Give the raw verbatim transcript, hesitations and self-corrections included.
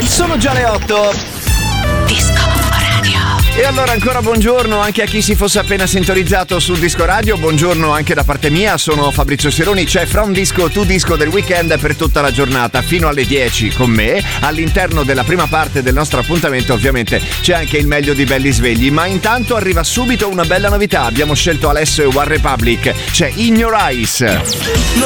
Sono già le otto. Disco Radio. E allora ancora buongiorno anche a chi si fosse appena sintonizzato sul Disco Radio, buongiorno anche da parte mia, sono Fabrizio Sironi, c'è From Disco to Disco del weekend per tutta la giornata fino alle dieci con me. All'interno della prima parte del nostro appuntamento ovviamente c'è anche il meglio di Belli Svegli, ma intanto arriva subito una bella novità, abbiamo scelto Alesso e One Republic, c'è In Your Eyes. No